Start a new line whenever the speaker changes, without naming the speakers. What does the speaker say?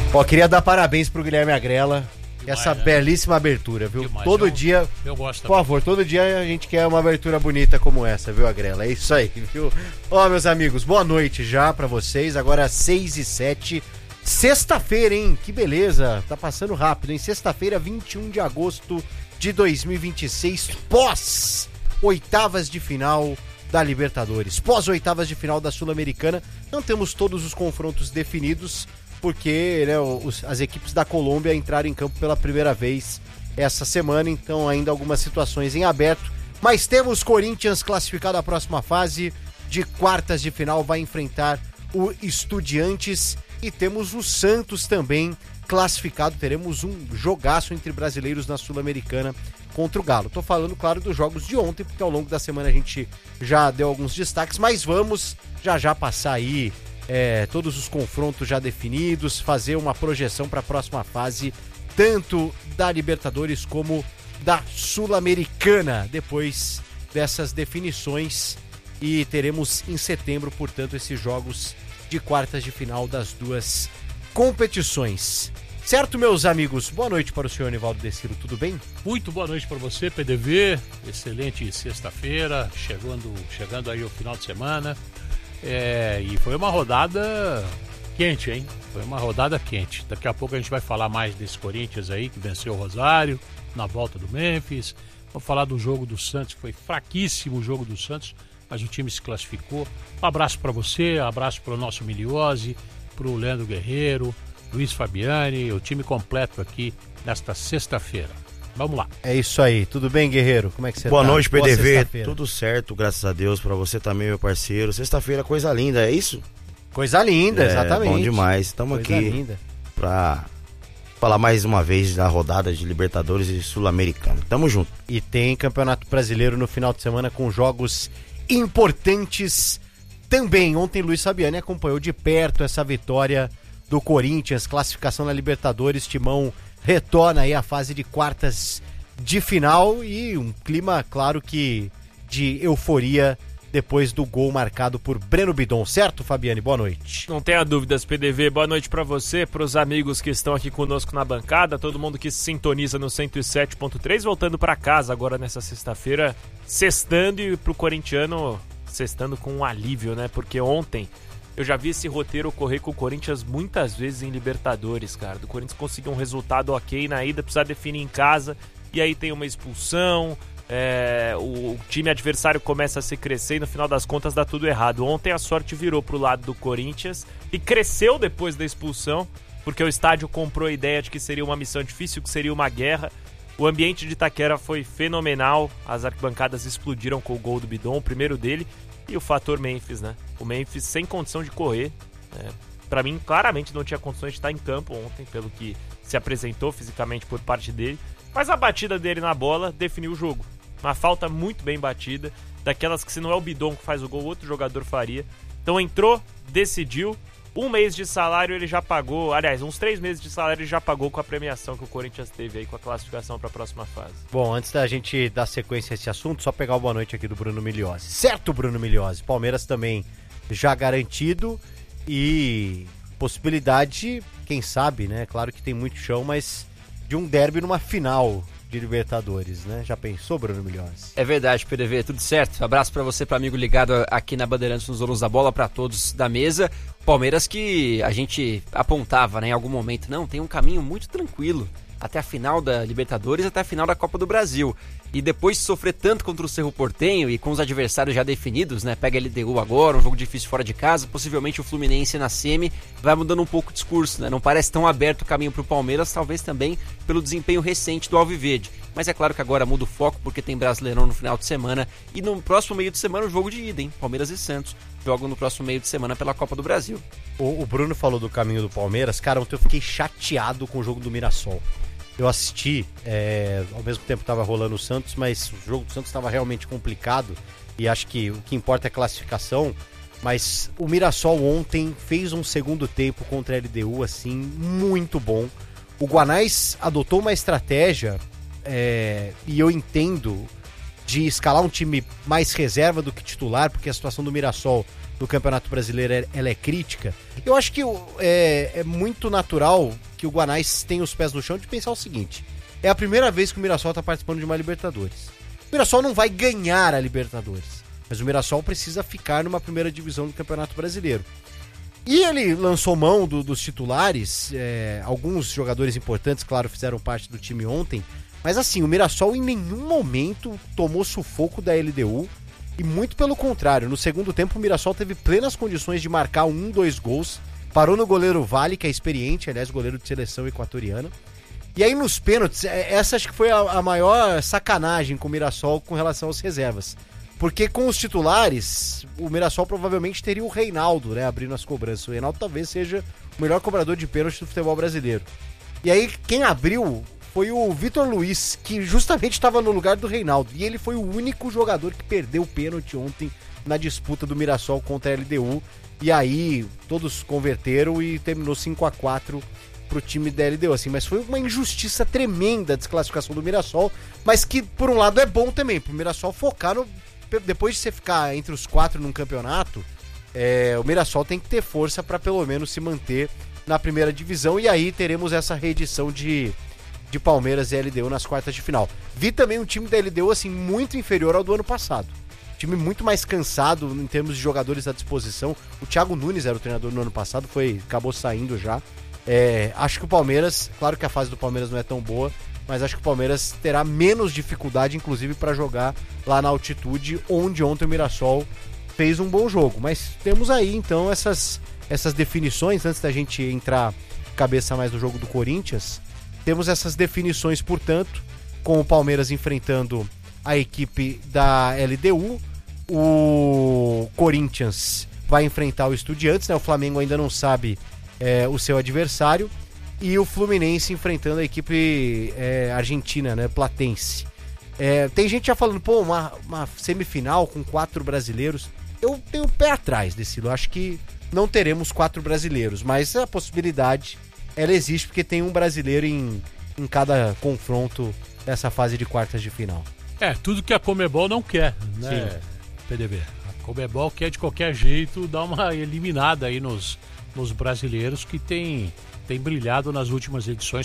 Ó, queria dar parabéns pro Guilherme Agrela.
Demais,
essa belíssima abertura, viu?
Demais.
Todo dia,
eu gosto
por favor, todo dia a gente quer uma abertura bonita como essa, viu, Agrela? É isso aí, viu? Ó, meus amigos, boa noite já pra vocês. Agora 6h07. Sexta-feira, hein? Que beleza. Tá passando rápido, hein? Sexta-feira, 21 de agosto de 2026, pós oitavas de final da Libertadores, pós oitavas de final da Sul-Americana. Não temos todos os confrontos definidos, porque né, as equipes da Colômbia entraram em campo pela primeira vez essa semana, então ainda algumas situações em aberto. Mas temos Corinthians classificado à próxima fase de quartas de final, vai enfrentar o Estudiantes, e temos o Santos também classificado. Teremos um jogaço entre brasileiros na Sul-Americana contra o Galo. Tô falando, claro, dos jogos de ontem, porque ao longo da semana a gente já deu alguns destaques, mas vamos já passar aí todos os confrontos já definidos, fazer uma projeção para a próxima fase, tanto da Libertadores como da Sul-Americana, depois dessas definições, e teremos em setembro, portanto, esses jogos de quartas de final das duas competições. Certo, meus amigos? Boa noite para o senhor Nivaldo Decilo, tudo bem?
Muito boa noite para você, PDV. Excelente sexta-feira, chegando aí o final de semana. E foi uma rodada quente, hein? Foi uma rodada quente. Daqui a pouco a gente vai falar mais desse Corinthians aí, que venceu o Rosário, na volta do Memphis. Vamos falar do jogo do Santos, que foi fraquíssimo o jogo do Santos, mas o time se classificou. Um abraço para você, um abraço para o nosso Miliose, para o Leandro Guerreiro, Luiz Fabiani, o time completo aqui nesta sexta-feira. Vamos lá.
É isso aí. Tudo bem, Guerreiro? Como é que você
Boa
tá?
noite, PDV. Tudo certo, graças a Deus. Pra você também, meu parceiro. Sexta-feira, coisa linda, é isso?
Coisa linda, exatamente.
Bom demais. Estamos aqui pra falar mais uma vez da rodada de Libertadores e Sul-Americana. Tamo junto.
E tem Campeonato Brasileiro no final de semana com jogos importantes também. Ontem Luiz Fabiani acompanhou de perto essa vitória do Corinthians, classificação na Libertadores. Timão retorna aí à fase de quartas de final, e um clima, claro que de euforia depois do gol marcado por Breno Bidon, certo, Fabiani? Boa noite.
Não tenha dúvidas, PDV, boa noite pra você, pros amigos que estão aqui conosco na bancada, todo mundo que se sintoniza no 107.3, voltando pra casa agora nessa sexta-feira, sextando, e pro corintiano sextando com um alívio, né, porque ontem eu já vi esse roteiro ocorrer com o Corinthians muitas vezes em Libertadores, cara. Do Corinthians conseguir um resultado ok na ida, precisar definir em casa, e aí tem uma expulsão, o time adversário começa a se crescer e no final das contas dá tudo errado. Ontem a sorte virou pro lado do Corinthians e cresceu depois da expulsão, porque o estádio comprou a ideia de que seria uma missão difícil, que seria uma guerra. O ambiente de Itaquera foi fenomenal, as arquibancadas explodiram com o gol do Bidon, o primeiro dele. E o fator Memphis, né? O Memphis sem condição de correr. Pra mim, claramente não tinha condições de estar em campo ontem, pelo que se apresentou fisicamente por parte dele. Mas a batida dele na bola definiu o jogo. Uma falta muito bem batida, daquelas que se não é o Bidon que faz o gol, outro jogador faria. Então entrou, decidiu. 1 mês de salário ele já pagou, aliás, uns 3 meses de salário ele já pagou com a premiação que o Corinthians teve aí, com a classificação para a próxima fase.
Bom, antes da gente dar sequência a esse assunto, só pegar o boa noite aqui do Bruno Miliose. Certo, Bruno Miliose? Palmeiras também já garantido, e possibilidade, quem sabe, né? Claro que tem muito chão, mas de um derby numa final de Libertadores, né? Já pensou, Bruno Miliose?
É verdade, PDV, tudo certo. Abraço pra você, pra amigo ligado aqui na Bandeirantes nos Donos da Bola, pra todos da mesa. Palmeiras que a gente apontava, né, em algum momento, não, tem um caminho muito tranquilo até a final da Libertadores, até a final da Copa do Brasil. E depois de sofrer tanto contra o Cerro Porteño e com os adversários já definidos, né, pega a LDU agora, um jogo difícil fora de casa, possivelmente o Fluminense na semi, vai mudando um pouco o discurso, né, não parece tão aberto o caminho pro Palmeiras, talvez também pelo desempenho recente do Alviverde. Mas é claro que agora muda o foco, porque tem Brasileirão no final de semana, e no próximo meio de semana o jogo de ida, hein, Palmeiras e Santos jogam no próximo meio de semana pela Copa do Brasil.
O Bruno falou do caminho do Palmeiras, cara, ontem eu fiquei chateado com o jogo do Mirassol. Eu assisti, ao mesmo tempo estava rolando o Santos, mas o jogo do Santos estava realmente complicado, e acho que o que importa é a classificação, mas o Mirassol ontem fez um segundo tempo contra a LDU, assim, muito bom. O Guanais adotou uma estratégia, e eu entendo, de escalar um time mais reserva do que titular, porque a situação do Mirassol do Campeonato Brasileiro ela é crítica, eu acho que é muito natural que o Guanais tenha os pés no chão de pensar o seguinte: é a primeira vez que o Mirassol está participando de uma Libertadores. O Mirassol não vai ganhar a Libertadores, mas o Mirassol precisa ficar numa primeira divisão do Campeonato Brasileiro. E ele lançou mão dos titulares, alguns jogadores importantes, claro, fizeram parte do time ontem, mas assim, o Mirassol em nenhum momento tomou sufoco da LDU, e muito pelo contrário, no segundo tempo o Mirassol teve plenas condições de marcar 2 gols, parou no goleiro Vale, que é experiente, aliás, goleiro de seleção equatoriana, e aí nos pênaltis, essa acho que foi a maior sacanagem com o Mirassol com relação às reservas, porque com os titulares, o Mirassol provavelmente teria o Reinaldo, né, abrindo as cobranças. O Reinaldo talvez seja o melhor cobrador de pênalti do futebol brasileiro. E aí quem abriu foi o Vitor Luiz, que justamente estava no lugar do Reinaldo. E ele foi o único jogador que perdeu o pênalti ontem na disputa do Mirassol contra a LDU. E aí todos converteram e terminou 5-4 pro time da LDU. Assim, mas foi uma injustiça tremenda a desclassificação do Mirassol, mas que por um lado é bom também, pro Mirassol focar no... Depois de você ficar entre os 4 num campeonato, o Mirassol tem que ter força para pelo menos se manter na primeira divisão, e aí teremos essa reedição de Palmeiras e LDU nas quartas de final. Vi também um time da LDU assim, muito inferior ao do ano passado. Time muito mais cansado em termos de jogadores à disposição. O Thiago Nunes era o treinador no ano passado, acabou saindo já. Acho que o Palmeiras, claro que a fase do Palmeiras não é tão boa, mas acho que o Palmeiras terá menos dificuldade, inclusive, para jogar lá na altitude, onde ontem o Mirassol fez um bom jogo. Mas temos aí, então, essas definições, antes da gente entrar cabeça mais no jogo do Corinthians, temos essas definições, portanto, com o Palmeiras enfrentando a equipe da LDU, o Corinthians vai enfrentar o Estudiantes, né? O Flamengo ainda não sabe o seu adversário, e o Fluminense enfrentando a equipe argentina, né, Platense. Tem gente já falando, uma semifinal com 4 brasileiros. Eu tenho o pé atrás desse. Eu acho que não teremos 4 brasileiros, mas a possibilidade, ela existe, porque tem um brasileiro em cada confronto dessa fase de quartas de final.
Tudo que a Conmebol não quer, né, sim. PDV? A Conmebol quer de qualquer jeito dar uma eliminada aí nos brasileiros que tem brilhado nas últimas edições,